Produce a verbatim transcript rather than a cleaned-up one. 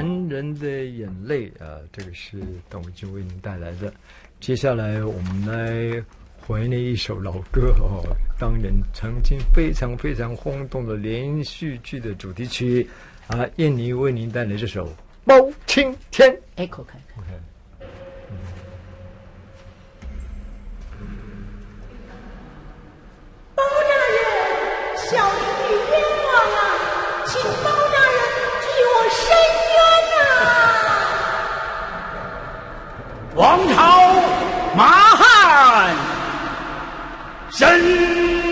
男人的眼泪啊，这个是邓伟军为您带来的。接下来我们来怀念一首老歌哦，当年曾经非常非常轰动的连续剧的主题曲啊，燕妮为您带来这首《包青天》。 Echo 看看。 Okay. 包大人，小女冤枉啊，请包大人替我伸冤啊！ 王朝马汉神